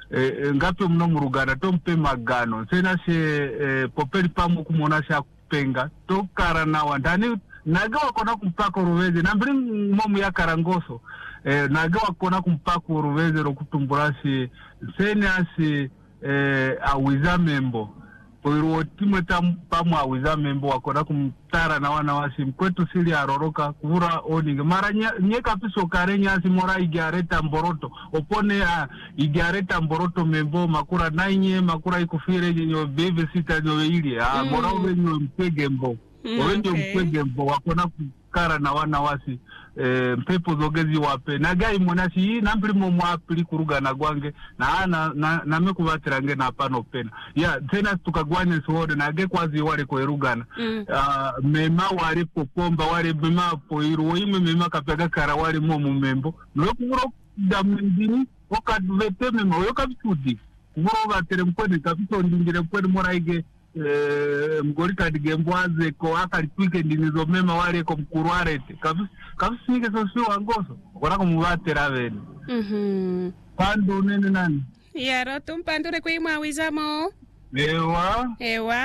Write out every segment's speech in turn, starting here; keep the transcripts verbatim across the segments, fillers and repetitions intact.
eh, ngapi mno murugana tompe magano sena se eh, popeli pamu kumona sha kupenga tokara na wandani naga wakona kumpaka uruveze nambiri momu ya karangoso eh, naga wakona kumpaka uruveze rokutumburashi sena se eh, awiza membo Poiru timwe pamu awiza membo wakona kumtara na wana wasi mkwetu sili aroroka kuvura oninge mara nye, nye kapiso kare nyasi mora igiareta mboroto opone uh, igiareta mboroto membo makura nainye makura ikufire nyo bebe sita nyo ili uh, mm. mora uwe nyo mpege mbo mm, uwe nyo okay. mpege mbo wakona kukara na wana wasi eh, mpepo zogezi wape nagai monashi hii nambiri momu apili kuruga na gwange na na, na, na meku vatirange na pano pena ya tena tukagwane suhode nage kwazi wale kwerugana mm. uh, mema wale popomba wale mema poiru ime mema kapega kara wale momu membo nweku vuro damendini wakadvete mema yoka vitudi vuro vatere mkwene kapito ndingire mkwene mora ige Eh, mgori kadigembwaze ko akalipike ndinizo mema wale ko mkuruarete kabisa kabisa nike sosio wangoso kora ko mubatera bene mhm pandu nene nani yaro tumpandure kwa imwa wizamo ewa ewa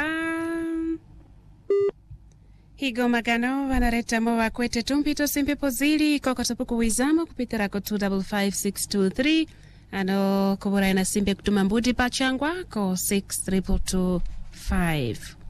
higo magano vanareta mo wakwete tumpito simpe pozili koko tapuku wizamo kupitira ko two five five six two three ano kubura ina simpe kutuma mbudi pachangwa ko six triple two five.